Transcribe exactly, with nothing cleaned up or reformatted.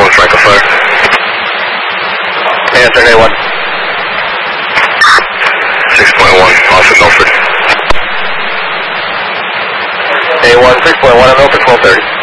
one, Franco five. Answer A one. six point one, off at Milford. A one, six point one at Milford, twelve thirty.